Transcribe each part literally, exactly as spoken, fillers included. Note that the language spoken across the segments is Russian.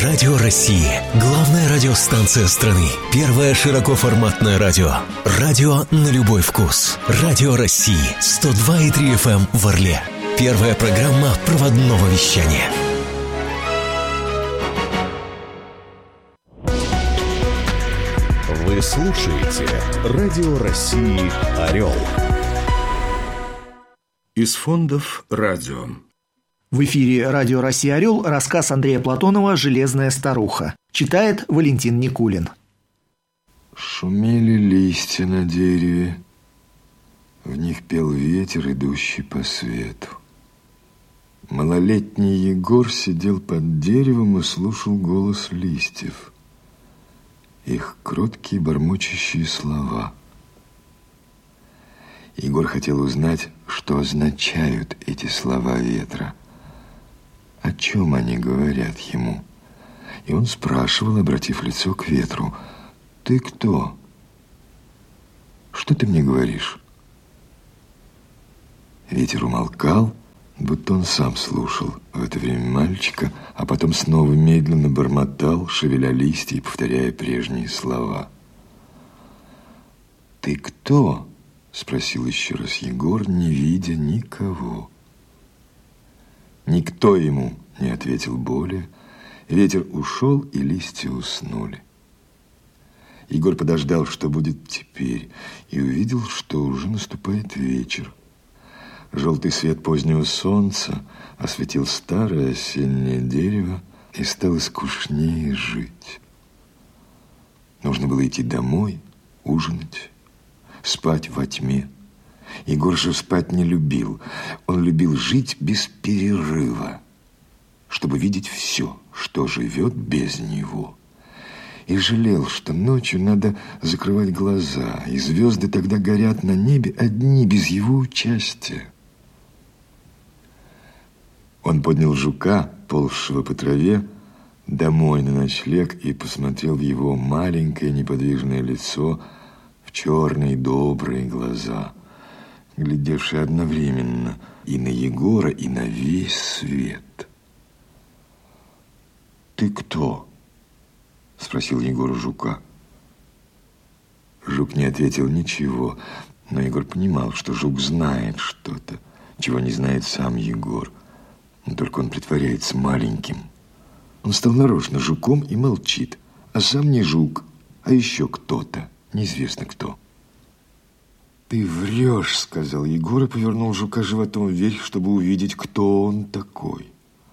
Радио России. Главная радиостанция страны. Первое широкоформатное радио. Радио на любой вкус. Радио России. сто два и три эф эм в Орле. Первая программа проводного вещания. Вы слушаете Радио России «Орел». Из фондов радио. В эфире Радио Россия «Орел» рассказ Андрея Платонова «Железная старуха». Читает Валентин Никулин. Шумели листья на дереве, в них пел ветер, идущий по свету. Малолетний Егор сидел под деревом и слушал голос листьев, их кроткие бормочущие слова. Егор хотел узнать, что означают эти слова ветра, о чем они говорят ему. И он спрашивал, обратив лицо к ветру: «Ты кто? Что ты мне говоришь?» Ветер умолкал, будто он сам слушал в это время мальчика, а потом снова медленно бормотал, шевеля листья и повторяя прежние слова. «Ты кто?» — спросил еще раз Егор, не видя никого. Никто ему не ответил более. Ветер ушел, и листья уснули. Егор подождал, что будет теперь, и увидел, что уже наступает вечер. Желтый свет позднего солнца осветил старое осеннее дерево, и стало скучнее жить. Нужно было идти домой, ужинать, спать во тьме. Егор же спать не любил. Он любил жить без перерыва, чтобы видеть все, что живет без него. И жалел, что ночью надо закрывать глаза, и звезды тогда горят на небе одни, без его участия. Он поднял жука, ползшего по траве, домой на ночлег, и посмотрел в его маленькое неподвижное лицо, в черные добрые глаза, глядевшие одновременно и на Егора, и на весь свет. «Ты кто?» — спросил Егор у жука. Жук не ответил ничего, но Егор понимал, что жук знает что-то, чего не знает сам Егор. Но только он притворяется маленьким. Он стал нарочно жуком и молчит, а сам не жук, а еще кто-то, неизвестно кто. «Ты врешь», — сказал Егор и повернул жука животом вверх, чтобы увидеть, кто он такой.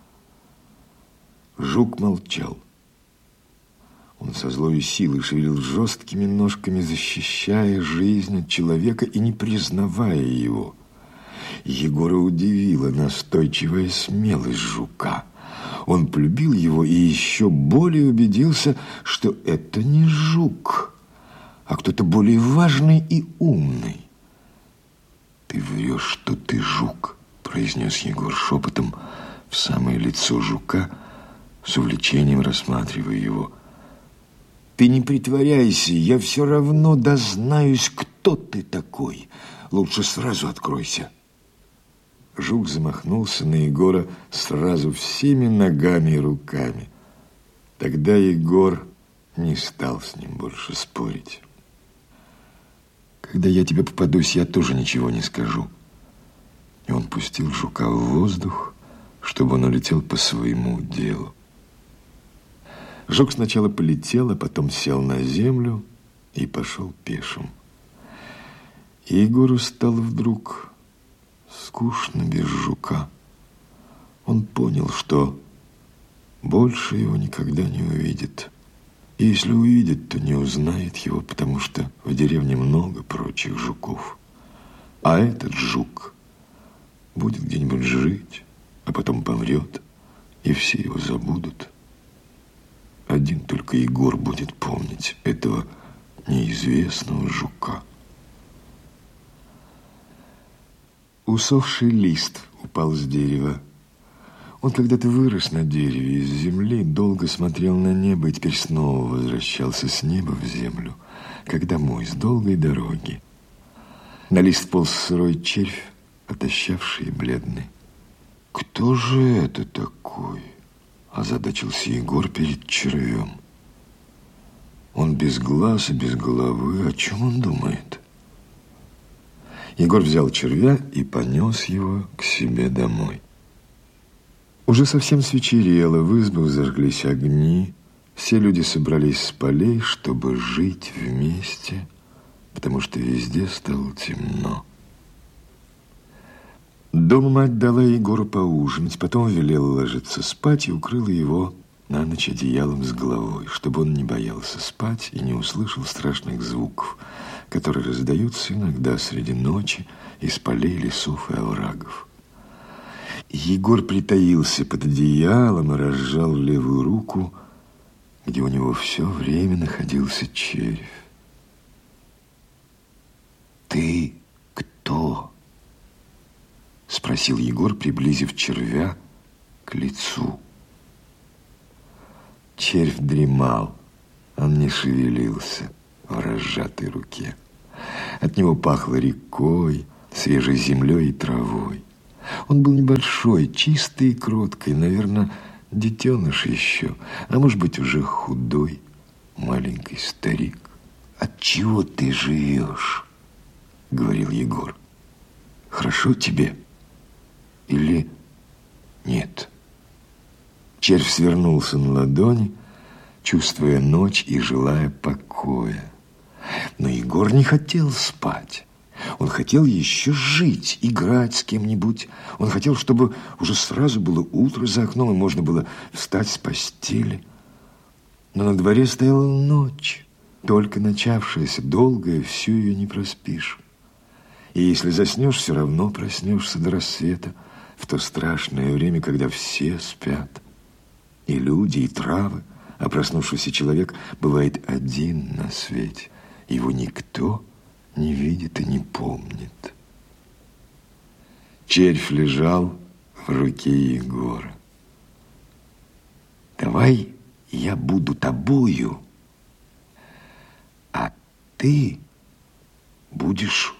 Жук молчал. Он со злой силой шевелил жесткими ножками, защищая жизнь от человека и не признавая его. Егора удивила настойчивая смелость жука. Он полюбил его и еще более убедился, что это не жук, а кто-то более важный и умный. «Ты врешь, что ты жук», — произнес Егор шепотом в самое лицо жука, с увлечением рассматривая его. «Ты не притворяйся, я все равно дознаюсь, кто ты такой. Лучше сразу откройся». Жук замахнулся на Егора сразу всеми ногами и руками. Тогда Егор не стал с ним больше спорить. «Когда я тебе попадусь, я тоже ничего не скажу». И он пустил жука в воздух, чтобы он улетел по своему делу. Жук сначала полетел, а потом сел на землю и пошел пешим. И Егору стало вдруг скучно без жука. Он понял, что больше его никогда не увидит. И если увидит, то не узнает его, потому что в деревне много прочих жуков. А этот жук будет где-нибудь жить, а потом помрет, и все его забудут. Один только Егор будет помнить этого неизвестного жука. Усохший лист упал с дерева. Он когда-то вырос на дереве из земли, долго смотрел на небо и теперь снова возвращался с неба в землю, как домой, с долгой дороги. На лист полз сырой червь, отощавший и бледный. «Кто же это такой? озадачился Егор перед червем. Он без глаз и без головы. О чем он думает? Егор взял червя и понес его к себе домой. Уже совсем свечерело, в избах зажглись огни. Все люди собрались с полей, чтобы жить вместе, потому что везде стало темно. Дома мать дала Егору поужинать, потом велела ложиться спать и укрыла его на ночь одеялом с головой, чтобы он не боялся спать и не услышал страшных звуков, которые раздаются иногда среди ночи из полей, лесов и оврагов. Егор притаился под одеялом и разжал левую руку, где у него все время находился червь. «Ты кто?» — спросил Егор, приблизив червя к лицу. Червь дремал, он не шевелился в разжатой руке. От него пахло рекой, свежей землей и травой. Он был небольшой, чистый и кроткий, наверное, детеныш еще, а может быть, уже худой, маленький старик. «Отчего ты живешь?» — говорил Егор. «Хорошо тебе или нет?» Червь свернулся на ладони, чувствуя ночь и желая покоя. Но Егор не хотел спать. Он хотел еще жить, играть с кем-нибудь. Он хотел, чтобы уже сразу было утро за окном, и можно было встать с постели. Но на дворе стояла ночь, только начавшаяся, долгая, всю ее не проспишь. И если заснешь, все равно проснешься до рассвета, в то страшное время, когда все спят. И люди, и травы, а проснувшийся человек бывает один на свете. Его никто не видит и не помнит. Червь лежал в руке Егора. «Давай я буду тобою, а ты будешь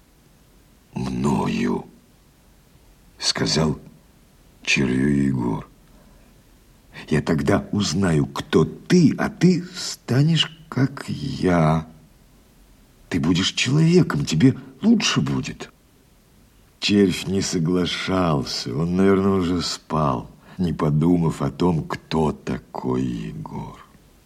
мною», — сказал червю Егор. «Я тогда узнаю, кто ты, а ты станешь, как я. Ты будешь человеком, тебе лучше будет». Червь не соглашался, он, наверное, уже спал, не подумав о том, кто такой Егор.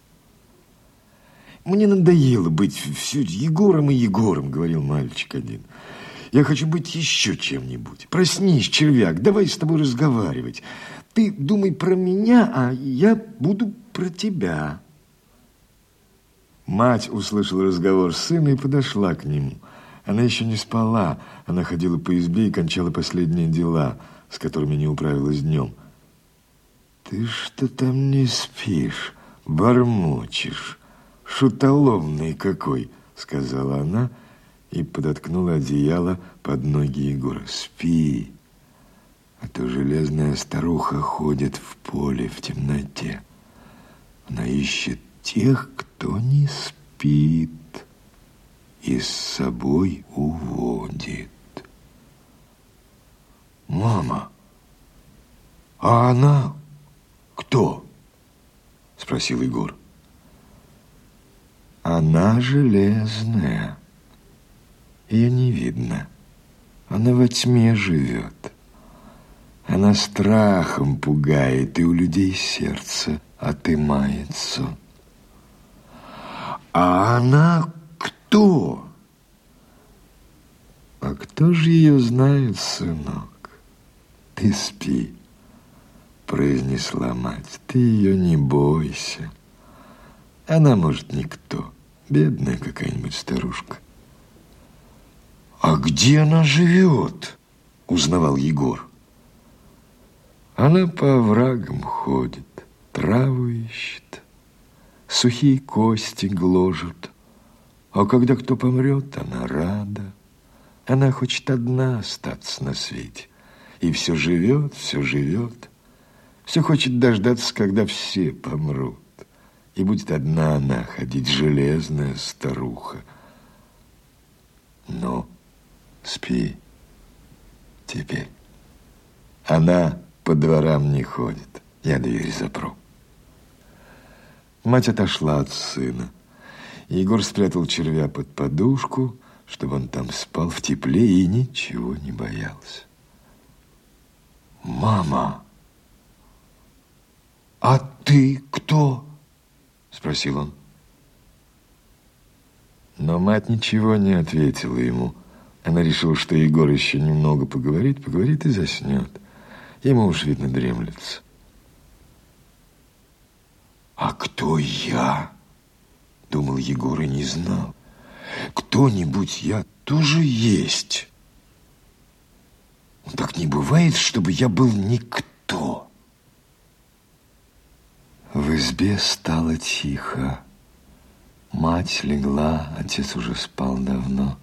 «Мне надоело быть все Егором и Егором», — говорил мальчик один. «Я хочу быть еще чем-нибудь. Проснись, червяк, давай с тобой разговаривать. Ты думай про меня, а я буду про тебя». Мать услышала разговор сына и подошла к нему. Она еще не спала. Она ходила по избе и кончала последние дела, с которыми не управилась днем. «Ты что там не спишь, бормочешь? Шутоломный какой!» — сказала она и подоткнула одеяло под ноги Егора. «Спи, а то железная старуха ходит в поле в темноте. Она ищет тех, кто не спит, и с собой уводит». «Мама, а она кто?» — спросил Егор. «Она железная. Ее не видно. Она во тьме живет. Она страхом пугает, и у людей сердце отымается». «А она кто?» «А кто же ее знает, сынок? Ты спи», — произнесла мать. «Ты ее не бойся. Она, может, никто. Бедная какая-нибудь старушка». «А где она живет?» — узнавал Егор. «Она по оврагам ходит, траву ищет, сухие кости гложет. А когда кто помрет, она рада. Она хочет одна остаться на свете. И все живет, все живет. Все хочет дождаться, когда все помрут. И будет одна она ходить, железная старуха. Но спи теперь. Она по дворам не ходит. Я дверь запру. Мать отошла от сына. Егор спрятал червя под подушку, чтобы он там спал в тепле и ничего не боялся. «Мама, а ты кто?» – спросил он. Но мать ничего не ответила ему. Она решила, что Егор еще немного поговорит, поговорит и заснет. Ему уж, видно, дремлется. «А кто я?» – думал Егор и не знал. «Кто-нибудь я тоже есть. Так не бывает, чтобы я был никто». В избе стало тихо. Мать легла, отец уже спал давно.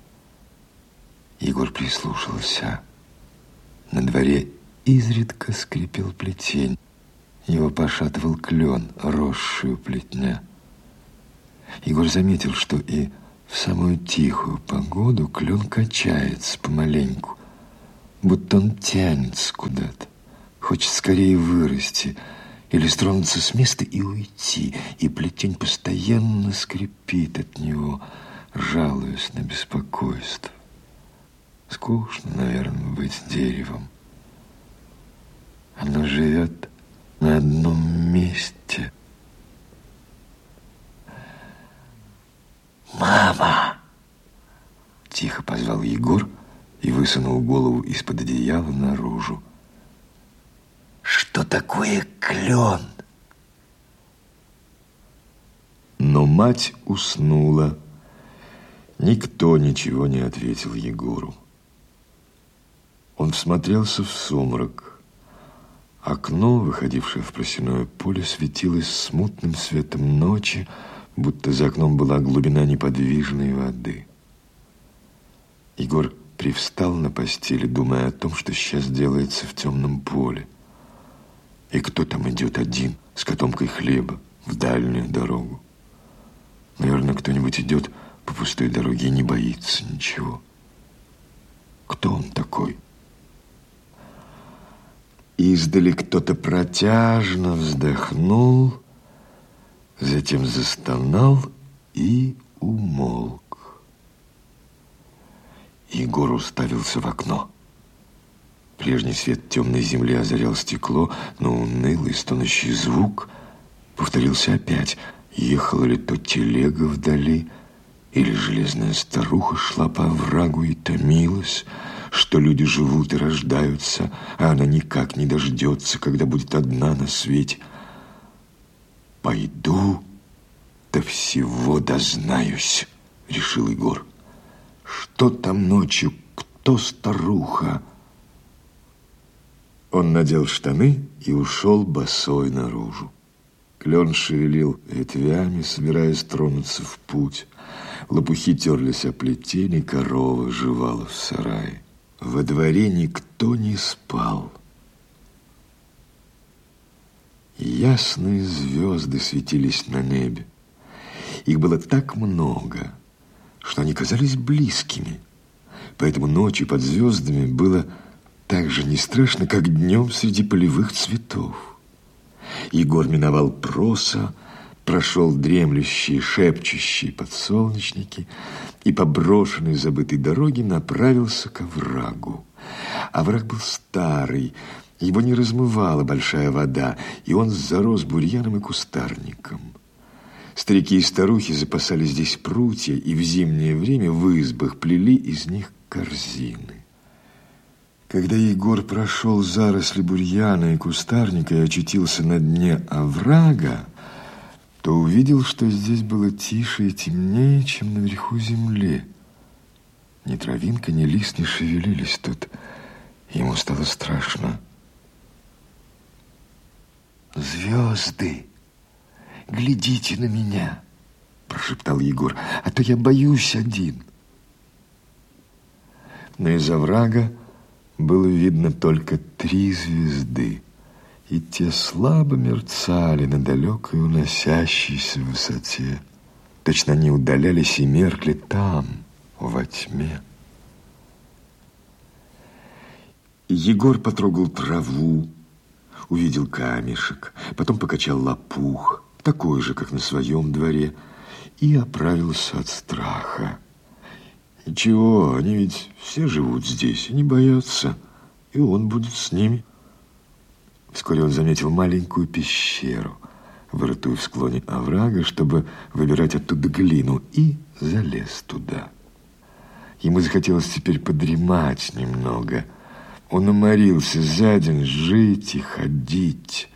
Егор прислушался. На дворе изредка скрипел плетень. Его пошатывал клен, росший у плетня. Егор заметил, что и в самую тихую погоду клен качается помаленьку, будто он тянется куда-то, хочет скорее вырасти или стронуться с места и уйти, и плетень постоянно скрипит от него, жалуясь на беспокойство. Скучно, наверное, быть деревом. Оно живет на одном месте. «Мама!» – тихо позвал Егор и высунул голову из-под одеяла наружу. «Что такое клен?» Но мать уснула. Никто ничего не ответил Егору. Он всмотрелся в сумрак. Окно, выходившее в просеное поле, светилось смутным светом ночи, будто за окном была глубина неподвижной воды. Егор привстал на постели, думая о том, что сейчас делается в темном поле. И кто там идет один с котомкой хлеба в дальнюю дорогу? Наверное, кто-нибудь идет по пустой дороге и не боится ничего. Кто он такой? Издали кто-то протяжно вздохнул, затем застонал и умолк. Егор уставился в окно. Прежний свет темной земли озарял стекло, но унылый стонущий звук повторился опять. Ехала ли то телега вдали, или железная старуха шла по оврагу и томилась, что люди живут и рождаются, а она никак не дождется, когда будет одна на свете. «Пойду, до всего дознаюсь», — решил Егор. «Что там ночью? Кто старуха?» Он надел штаны и ушел босой наружу. Клен шевелил ветвями, собираясь тронуться в путь. Лопухи терлись о плетень, и корова жевала в сарае. Во дворе никто не спал. Ясные звезды светились на небе. Их было так много, что они казались близкими. Поэтому ночью под звездами было так же не страшно, как днем среди полевых цветов. Егор миновал проса, прошел дремлющие, шепчущие подсолнечники и по брошенной забытой дороге направился к оврагу. Овраг был старый, его не размывала большая вода, и он зарос бурьяном и кустарником. Старики и старухи запасали здесь прутья, и в зимнее время в избах плели из них корзины. Когда Егор прошел заросли бурьяна и кустарника и очутился на дне оврага, то увидел, что здесь было тише и темнее, чем наверху земли. Ни травинка, ни лист не шевелились тут. Ему стало страшно. «Звезды, глядите на меня!» – прошептал Егор. «А то я боюсь один». Но из оврага было видно только три звезды, и те слабо мерцали на далекой уносящейся высоте. Точно они удалялись и меркли там, во тьме. Егор потрогал траву, увидел камешек, потом покачал лопух, такой же, как на своем дворе, и оправился от страха. Ничего, они ведь все живут здесь и не боятся, и он будет с ними. Вскоре он заметил маленькую пещеру, вырытую в склоне оврага, чтобы выбирать оттуда глину, и залез туда. Ему захотелось теперь подремать немного. Он уморился за день жить и ходить.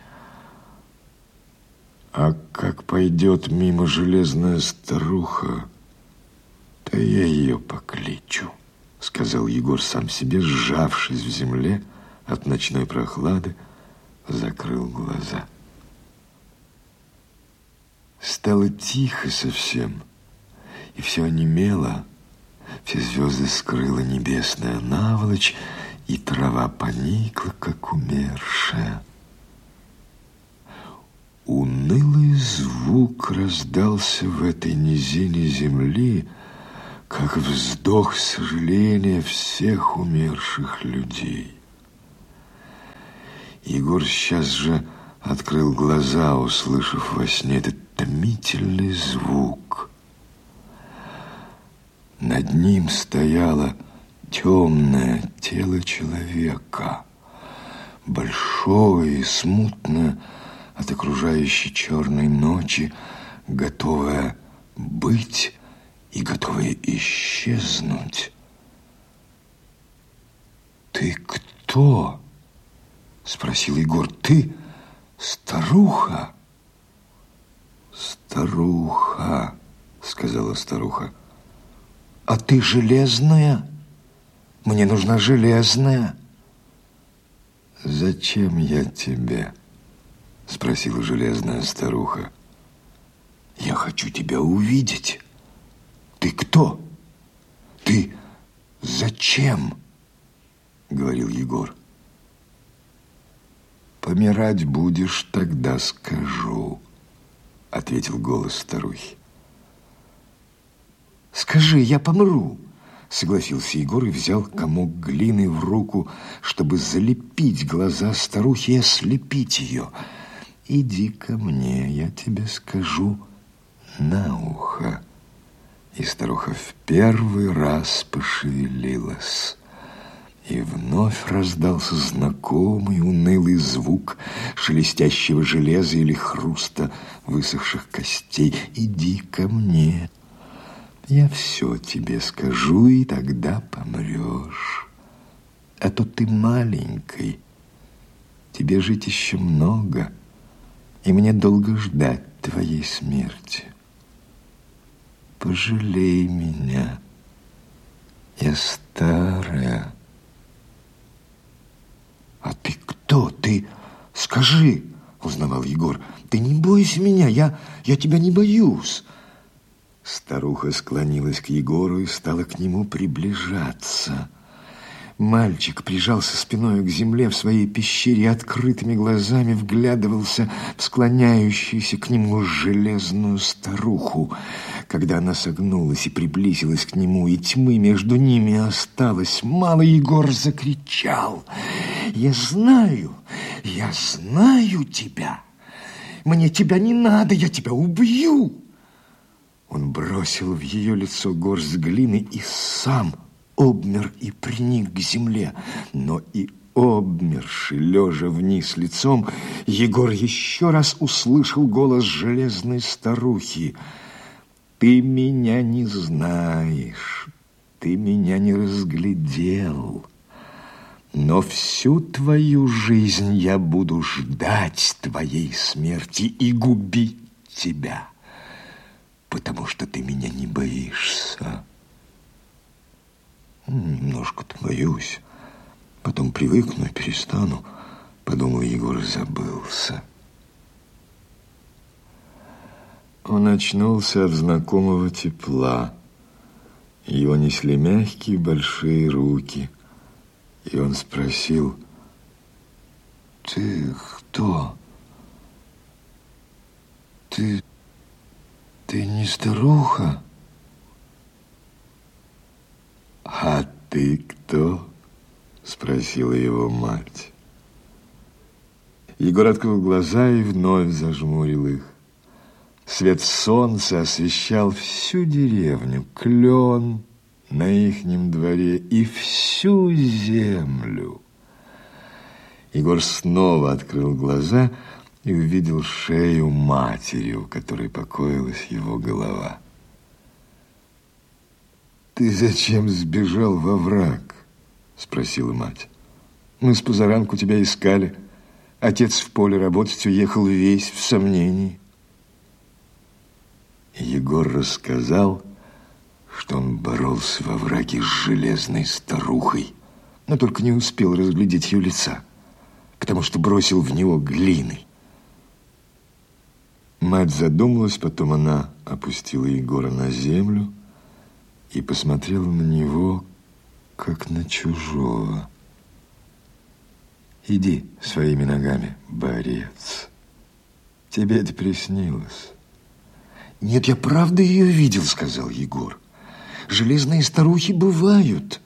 А как пойдет мимо железная старуха, то я ее покличу, сказал Егор сам себе, сжавшись в земле от ночной прохлады, закрыл глаза. Стало тихо совсем, и все онемело. Все звезды скрыла небесная наволочь, и трава поникла, как умершая. Унылый звук раздался в этой низине земли, как вздох сожаления всех умерших людей. Егор сейчас же открыл глаза, услышав во сне этот томительный звук. Над ним стояло темное тело человека, большое и смутное от окружающей черной ночи, готовое быть и готовое исчезнуть. «Ты кто?» — спросил Егор. «Ты старуха?» «Старуха», — сказала старуха. «А ты железная? Мне нужна железная». «Зачем я тебе?» — спросила железная старуха. «Я хочу тебя увидеть. Ты кто? Ты зачем?» — говорил Егор. «Помирать будешь, тогда скажу», — ответил голос старухи. «Скажи, я помру», — согласился Егор и взял комок глины в руку, чтобы залепить глаза старухи и ослепить ее. «Иди ко мне, я тебе скажу на ухо». И старуха в первый раз пошевелилась. И вновь раздался знакомый унылый звук шелестящего железа или хруста высохших костей. «Иди ко мне, я все тебе скажу, и тогда помрешь. А то ты маленький, тебе жить еще много, и мне долго ждать твоей смерти. Пожалей меня, я старая». «А ты кто? Ты скажи!» — узнавал Егор. «Ты не бойся меня, я, я тебя не боюсь». Старуха склонилась к Егору и стала к нему приближаться. Мальчик прижался спиной к земле в своей пещере и открытыми глазами вглядывался в склоняющуюся к нему железную старуху. Когда она согнулась и приблизилась к нему, и тьмы между ними осталось мало, Егор закричал: «Я знаю, я знаю тебя! Мне тебя не надо, я тебя убью!» Он бросил в ее лицо горсть глины и сам обмер и приник к земле. Но и обмерши, лежа вниз лицом, Егор еще раз услышал голос железной старухи: «Ты меня не знаешь, ты меня не разглядел, но всю твою жизнь я буду ждать твоей смерти и губить тебя, потому что ты меня не боишься». «Немножко-то боюсь, потом привыкну и перестану», — подумал Егор и забылся. Он очнулся от знакомого тепла. Его несли мягкие большие руки, и он спросил: «Ты кто? Ты... ты не старуха?» «А ты кто?» — спросила его мать. Егор открыл глаза и вновь зажмурил их. Свет солнца освещал всю деревню, клен на ихнем дворе и всю землю. Егор снова открыл глаза и увидел шею матери, у которой покоилась его голова. «Ты зачем сбежал во враг?» – спросила мать. «Мы с позаранку тебя искали. Отец в поле работать уехал весь в сомнении». Егор рассказал, что он боролся во враге с железной старухой, но только не успел разглядеть ее лица, потому что бросил в него глиной. Мать задумалась, потом она опустила Егора на землю и посмотрела на него, как на чужого. «Иди своими ногами, борец. Тебе это приснилось». «Нет, я правда ее видел», — сказал Егор. «Железные старухи бывают».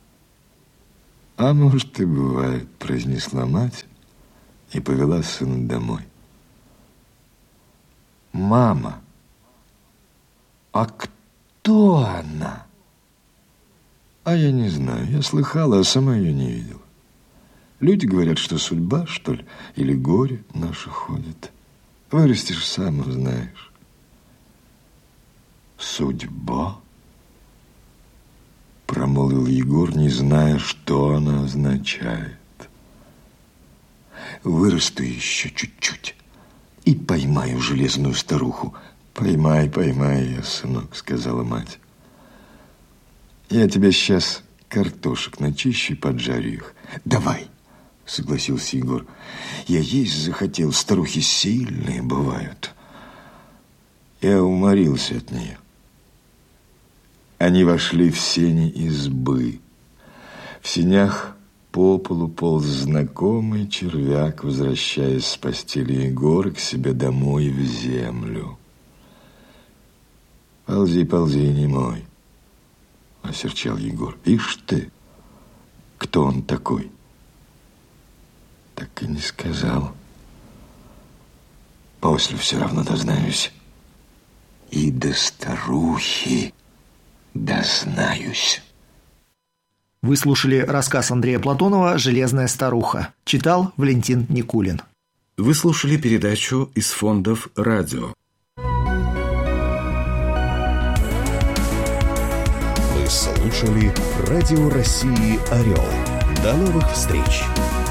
«А может, и бывает», — произнесла мать и повела сына домой. «Мама, а кто она?» «А я не знаю, я слыхала, а сама ее не видела. Люди говорят, что судьба, что ли, или горе наше ходит. Вырастешь, сам узнаешь». «Судьба?» – промолвил Егор, не зная, что она означает. «Вырасту еще чуть-чуть и поймаю железную старуху». «Поймай, поймай ее, сынок», – сказала мать. «Я тебе сейчас картошек начищу и поджарю их». «Давай», – согласился Егор. «Я есть захотел, старухи сильные бывают». Я уморился от нее. Они вошли в сени избы. В сенях по полу полз знакомый червяк, возвращаясь с постели Егора к себе домой в землю. «Ползи, ползи, не мой», — осерчал Егор. «Ишь ты, кто он такой?» Так и не сказал. «После все равно дознаюсь. И до старухи дознаюсь». Вы слушали рассказ Андрея Платонова «Железная старуха». Читал Валентин Никулин. Вы слушали передачу из фондов радио. Вы слушали Радио России «Орел». До новых встреч!